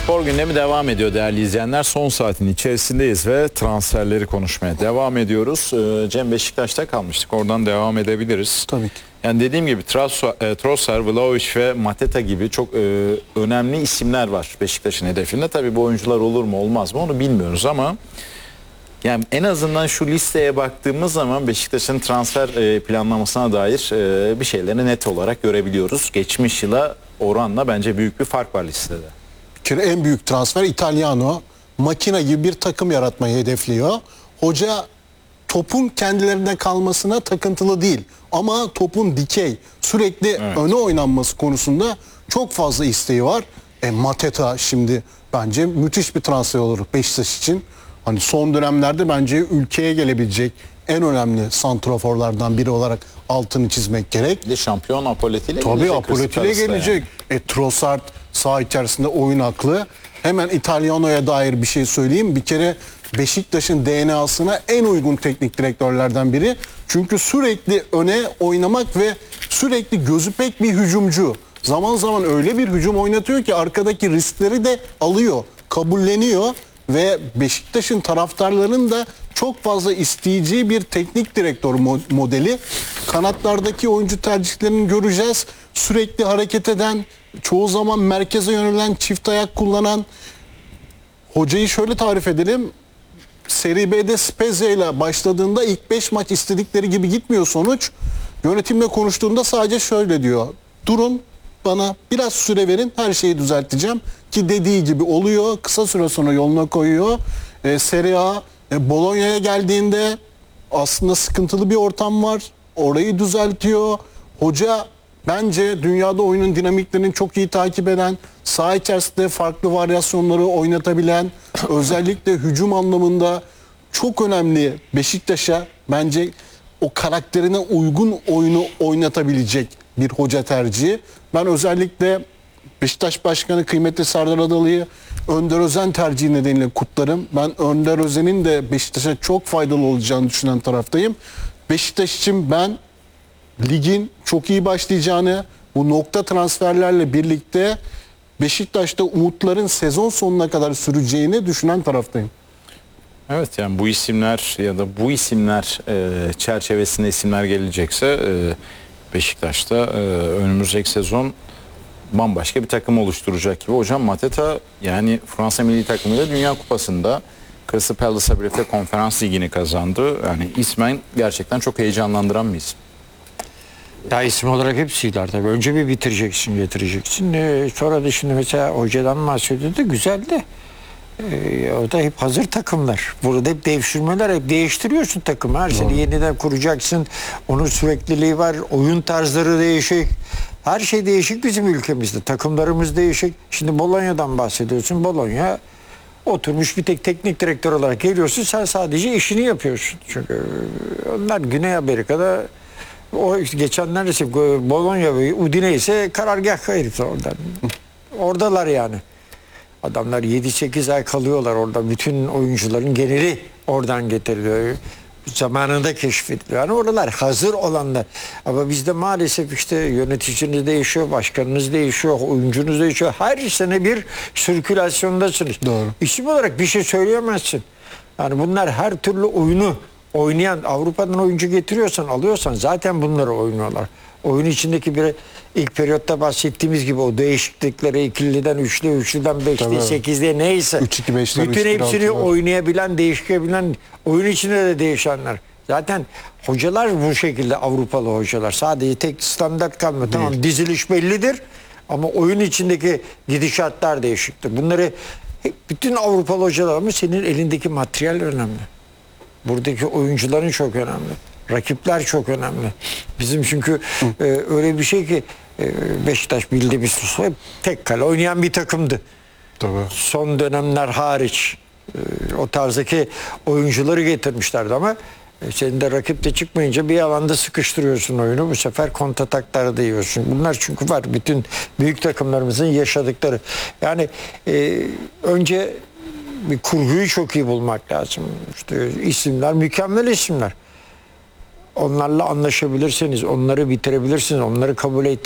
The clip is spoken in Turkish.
Spor gündemi devam ediyor değerli izleyenler. Son saatin içerisindeyiz ve transferleri konuşmaya devam ediyoruz. Cem, Beşiktaş'ta kalmıştık. Oradan devam edebiliriz. Tabii ki. Yani dediğim gibi Trossard, Vlahovic ve Mateta gibi çok önemli isimler var Beşiktaş'ın hedefinde. Tabii bu oyuncular olur mu olmaz mı onu bilmiyoruz ama yani en azından şu listeye baktığımız zaman Beşiktaş'ın transfer planlamasına dair bir şeyleri net olarak görebiliyoruz. Geçmiş yıla oranla bence büyük bir fark var listede. Bir kere en büyük transfer Italiano. Makine gibi bir takım yaratmayı hedefliyor. Hoca topun kendilerinde kalmasına takıntılı değil. Ama topun dikey, sürekli öne oynanması konusunda çok fazla isteği var. Mateta şimdi bence müthiş bir transfer olur Beşiktaş için. Hani son dönemlerde bence ülkeye gelebilecek en önemli santraforlardan biri olarak altını çizmek gerek. Bir de şampiyon Apoleti ile gelecek. Tabii Apoleti ile gelecek. Yani. Trossard saha içerisinde oyun aklı. Hemen İtalyano'ya dair bir şey söyleyeyim. Bir kere Beşiktaş'ın DNA'sına en uygun teknik direktörlerden biri. Çünkü sürekli öne oynamak ve sürekli gözü pek bir hücumcu. Zaman zaman öyle bir hücum oynatıyor ki arkadaki riskleri de alıyor, kabulleniyor. Ve Beşiktaş'ın taraftarlarının da çok fazla isteyeceği bir teknik direktör modeli. Kanatlardaki oyuncu tercihlerini göreceğiz. Sürekli hareket eden, çoğu zaman merkeze yönelen, çift ayak kullanan. Hocayı şöyle tarif edelim. Serie B'de Spezia ile başladığında ilk 5 maç istedikleri gibi gitmiyor sonuç. Yönetimle konuştuğunda sadece şöyle diyor. Durun, bana biraz süre verin, her şeyi düzelteceğim. Ki dediği gibi oluyor. Kısa süre sonra yoluna koyuyor. Serie A, Bologna'ya geldiğinde aslında sıkıntılı bir ortam var. Orayı düzeltiyor. Hoca bence dünyada oyunun dinamiklerini çok iyi takip eden, saha içerisinde farklı varyasyonları oynatabilen, özellikle hücum anlamında çok önemli Beşiktaş'a bence o karakterine uygun oyunu oynatabilecek bir hoca tercihi. Ben özellikle Beşiktaş Başkanı kıymetli Serdar Adalı'yı Önder Özen tercihi nedeniyle kutlarım. Ben Önder Özen'in de Beşiktaş'a çok faydalı olacağını düşünen taraftayım. Beşiktaş için ben ligin çok iyi başlayacağını, bu nokta transferlerle birlikte Beşiktaş'ta umutların sezon sonuna kadar süreceğini düşünen taraftayım. Evet, yani bu isimler ya da bu isimler çerçevesinde isimler gelecekse Beşiktaş'ta önümüzdeki sezon bambaşka bir takım oluşturacak gibi. Hocam Mateta yani Fransa milli takımıyla Dünya Kupası'nda Crystal Palace'a birlikte Konferans Ligi'ni kazandı. Yani ismen gerçekten çok heyecanlandıran bir isim. Ya isim olarak hepsiler tabii. Önce bir bitireceksin, getireceksin. Sonra da şimdi mesela hocadan bahsediyordu. Güzel de o da hep hazır takımlar. Burada hep devşirmeler, hep değiştiriyorsun takımı. Her sene yeniden kuracaksın. Onun sürekliliği var. Oyun tarzları değişik. Her şey değişik bizim ülkemizde. Takımlarımız değişik. Şimdi Bologna'dan bahsediyorsun. Bologna oturmuş bir tek teknik direktör olarak geliyorsun. Sen sadece işini yapıyorsun. Çünkü onlar Güney Amerika'da o geçenlerde Bologna ve Udinese karargah herif oradan. Oradalar yani. Adamlar 7-8 ay kalıyorlar orada. Bütün oyuncuların geneli oradan getiriliyor. Zamanında keşfediliyor. Yani oralar hazır olanlar. Ama bizde maalesef işte yöneticiniz değişiyor, başkanınız değişiyor, oyuncunuz değişiyor. Her sene bir sirkülasyondasınız. Doğru. İsim olarak bir şey söyleyemezsin. Yani bunlar her türlü oyunu oynayan, Avrupa'dan oyuncu getiriyorsan, alıyorsan zaten bunları oynuyorlar. Oyun içindeki bir ilk periyotta bahsettiğimiz gibi o değişiklikleri ikiliden, üçlüden, beşli, sekizli neyse. 3-2-5'ler, bütün 3-1-6'lar. hepsini oynayabilen, değişebilen, oyun içinde de değişenler. Zaten hocalar bu şekilde Avrupalı hocalar. Sadece tek standart kalmıyor. Tamam diziliş bellidir ama oyun içindeki gidişatlar değişiktir. Bunları bütün Avrupalı hocalar ama senin elindeki materyal önemli. Buradaki oyuncuların çok önemli. Rakipler çok önemli. Bizim çünkü öyle bir şey ki Beşiktaş bildiğimiz hep tek kale oynayan bir takımdı. Tabii. Son dönemler hariç o tarzdaki oyuncuları getirmişlerdi ama senin de rakip de çıkmayınca bir alanda sıkıştırıyorsun oyunu. Bu sefer kontratakları da yiyorsun. Bunlar çünkü var. Bütün büyük takımlarımızın yaşadıkları. Yani önce bir kurguyu çok iyi bulmak lazım. İşte isimler, mükemmel isimler. Onlarla anlaşabilirsiniz, onları bitirebilirsiniz, onları kabul